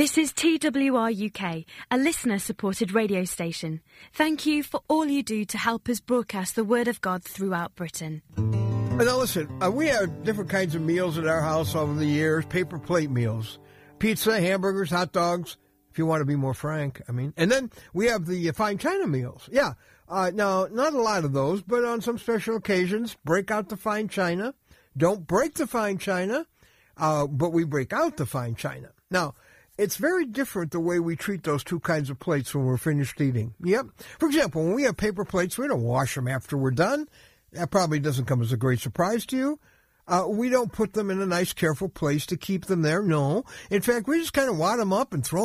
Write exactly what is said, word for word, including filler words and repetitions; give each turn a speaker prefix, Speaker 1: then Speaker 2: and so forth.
Speaker 1: This is T W R U K, a listener-supported radio station. Thank you for all you do to help us broadcast the Word of God throughout Britain.
Speaker 2: Now listen, uh, we have different kinds of meals at our house over the years, paper plate meals. Pizza, hamburgers, hot dogs, if you want to be more frank, I mean. And then we have the uh, fine china meals. Yeah, uh, now, not a lot of those, but on some special occasions, break out the fine china. Don't break the fine china, uh, but we break out the fine china. Now, it's very different the way we treat those two kinds of plates when we're finished eating. Yep. For example, when we have paper plates, we don't wash them after we're done. That probably doesn't come as a great surprise to you. Uh, we don't put them in a nice, careful place to keep them there. No. In fact, we just kind of wad them up and throw